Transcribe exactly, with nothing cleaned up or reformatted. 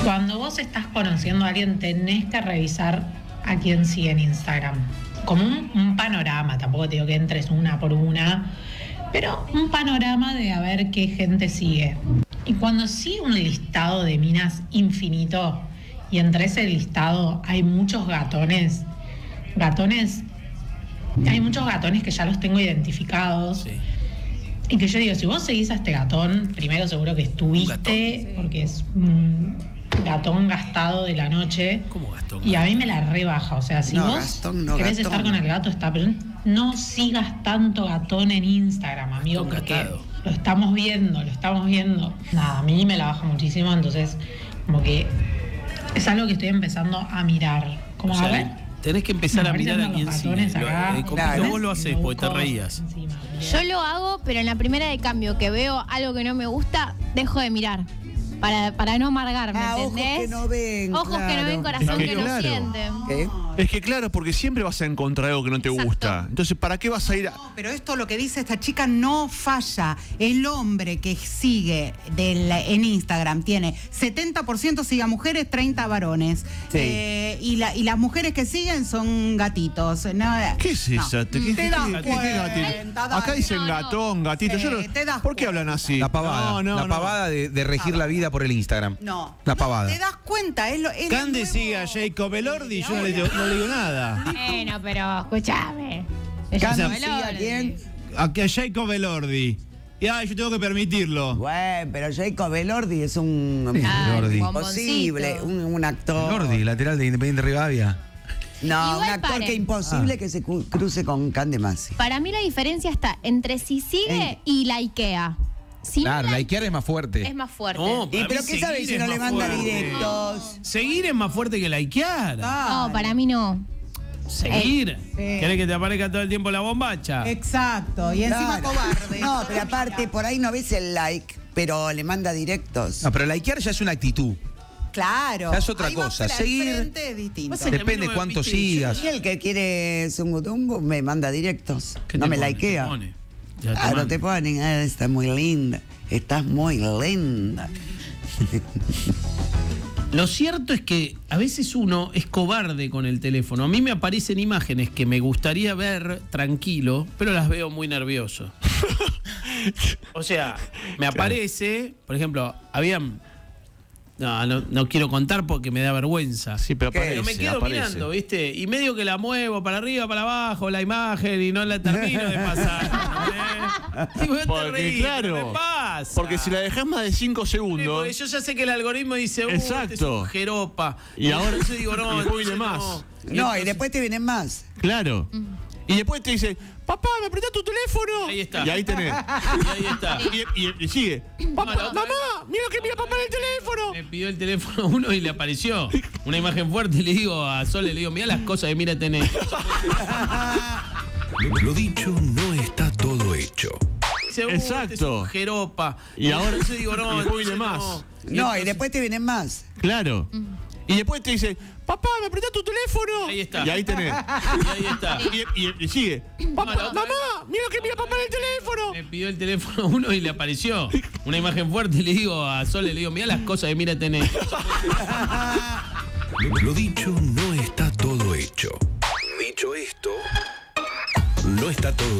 Cuando vos estás conociendo a alguien, tenés que revisar a quién sigue en Instagram. Como un, un panorama, tampoco te digo que entres una por una, pero un panorama de a ver qué gente sigue. Y cuando sigue un listado de minas infinito, y entre ese listado hay muchos gatones, gatones, hay muchos gatones que ya los tengo identificados. Sí. Y que yo digo, si vos seguís a este gatón, primero seguro que estuviste, porque es un gatón gastado de la noche. ¿Cómo gastón? Y a mí me la rebaja. O sea, si no, vos gastón, no, querés gatón. estar con el gato, está, pero no sigas tanto gatón en Instagram, amigo, Gastón porque gastado. lo estamos viendo, lo estamos viendo. Nada, a mí me la baja muchísimo, entonces como que es algo que estoy empezando a mirar. Como O sea, a ver. tenés que empezar Me a mirar a aparecen quién los sigue. gatones acá. Lo- eh, Claro. Vos lo haces Me porque te busco reías. encima. Yo lo hago, pero en la primera de cambio que veo algo que no me gusta, dejo de mirar. Para, para no amargarme, Ah, ojos ¿entendés? que no ven, Ojos que no claro. ven, corazón Es que que no claro. sienten. ¿Qué? Es que claro, porque siempre vas a encontrar algo que no te Exacto. gusta. Entonces, ¿para qué vas a ir a...? No, pero esto lo que dice esta chica no falla. El hombre que sigue del, en Instagram tiene setenta por ciento sigue a mujeres, treinta varones. Sí. Eh, y, la, y las mujeres que siguen son gatitos. No, ¿Qué es no. eso? ¿Qué, qué- Te qué- das qué- qué cuenta, gatito? dale. Acá dicen No, no. gatón, gatito. Sí, Yo no- te das ¿Por qué cuenta. hablan así? La pavada. No, no, la no. pavada de, de regir la vida por el Instagram. No. La No, pavada. te das cuenta. Es lo, es lo Cande nuevo. sigue a Jacob Elordi y yo no le, digo- no le digo nada. Bueno, pero escúchame. Cande Yo sigue soy a Elordi. quién? A, que a Jacob Elordi. Y ay, yo tengo que permitirlo. Bueno, pero Jacob Elordi es un Ah, Elordi. imposible, un, un actor. Lordi, lateral de Independiente Rivadavia. No, Igual un actor paren. que imposible Ah. que se cu- cruce con Cande Masi. Para mí la diferencia está entre si sigue Ey. y likea. Si Claro, no likear es más fuerte. es más fuerte. No, ¿Y para pero mí qué sabes seguir si es no le más manda fuerte. directos? Seguir es más fuerte que likear. No, para mí no. Seguir. ¿Querés que te aparezca todo el tiempo la bombacha? Exacto. Y encima Claro. cobarde. No, pero aparte, por ahí no ves el like, pero le manda directos. No, pero likear ya es una actitud. Claro. Ya es otra Ahí va cosa. para el Seguir- frente es distinto. Pasa que a mí Depende no me- cuánto viste, sigas. Y el que quiere zungutungu me manda directos. ¿Qué No te me pone? likea. ¿Te pone? Ya te Claro, manda. te ponen, ah, está muy linda. Estás muy linda. Lo cierto es que a veces uno es cobarde con el teléfono. A mí me aparecen imágenes que me gustaría ver tranquilo, pero las veo muy nervioso. O sea, me aparece, por ejemplo, habían... No, no, no quiero contar porque me da vergüenza. Sí, pero ¿Qué? aparece, Pero me quedo aparece. mirando, ¿viste? Y medio que la muevo para arriba, para abajo, la imagen, y no la termino de pasar. ¿entendés? Y vos te Porque, reís, claro, pero me pasa. Porque si la dejás más de cinco Sí, segundos... porque yo ya sé que el algoritmo dice, uh, Exacto. este es un jeropa. Y ahora- yo digo, no, y después entonces viene más. no. No, y entonces- después te vienen más. Claro. Y después te dice, papá, ¿me apretás tu teléfono? Ahí está. Y ahí tenés. Y ahí está. Y, y- y sigue. Papá, la otra mamá, mira que mira papá en el teléfono. Me pidió el teléfono uno y le apareció una imagen fuerte y le digo a Sole, le digo, mira las cosas que mira tenés. Lo dicho no está todo hecho. Dice, uh, Exacto. este es un jeropa. Y ahora- yo digo, no, y después viene entonces más. no. No, y entonces- después te vienen más. Claro. Y después te dice, papá, ¿me apretás tu teléfono? Ahí está. Y ahí tenés. Y ahí está. Y, y- y sigue. Papá, la otra mamá, mira que mira papá en el teléfono. Me pidió el teléfono uno y le apareció una imagen fuerte y le digo a Sole, le digo, mira las cosas que mira tenés. Lo, lo dicho no está todo hecho. Dicho esto, no está todo